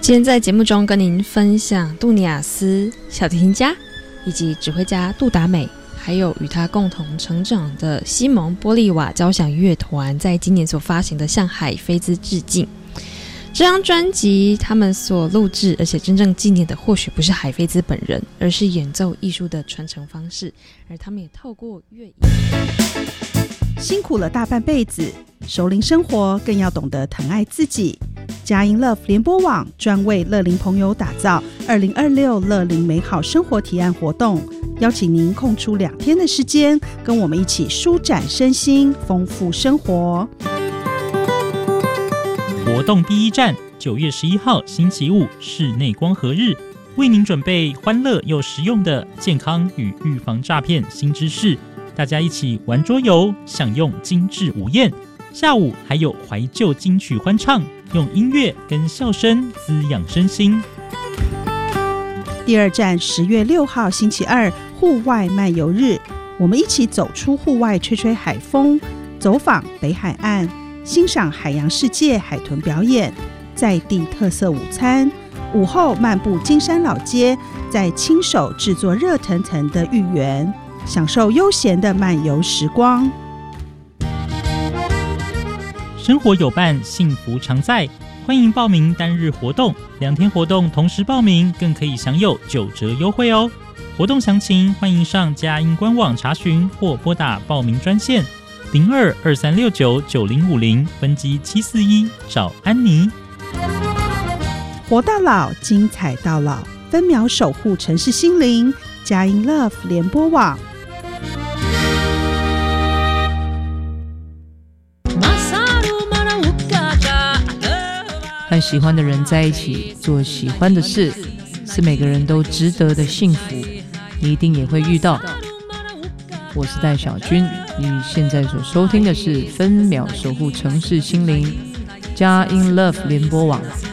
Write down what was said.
今天在节目中跟您分享杜尼亚斯小提琴家以及指挥家杜达美，还有与他共同成长的西蒙波利瓦交响乐团在今年所发行的《向海菲兹致敬》这张专辑，他们所录制而且真正纪念的或许不是海菲兹本人，而是演奏艺术的传承方式，而他们也透过乐音。 辛苦了大半辈子，熟龄生活更要懂得疼爱自己。佳音 Love 联播网专为乐龄朋友打造2026乐龄美好生活提案活动，邀请您空出2天的时间，跟我们一起舒展身心，丰富生活。 活动第一站，9月11号星期五室内光合日，为您准备欢乐又实用的健康与预防诈骗新知识，大家一起玩桌游，享用精致午宴。下午还有怀旧金曲欢唱，用音乐跟笑声滋养身心。 第二站10月6号星期二户外漫游日，我们一起走出户外，吹吹海风，走访北海岸，欣赏海洋世界海豚表演，在地特色午餐，午后漫步金山老街，再亲手制作热腾腾的芋圆，享受悠闲的漫游时光。 生活有伴，幸福常在。欢迎报名单日活动，2天活动同时报名，更可以享有9折优惠哦。活动详情欢迎上佳音官网查询，或拨打报名专线0223699050分机741找安妮。 活到老，精彩到老，分秒守护城市心灵。佳音 Love 联播网。 和喜欢的人在一起，做喜欢的事，是每个人都值得的幸福，你一定也会遇到。我是戴小军，你现在所收听的是分秒守护城市心灵佳音 Love 联播网。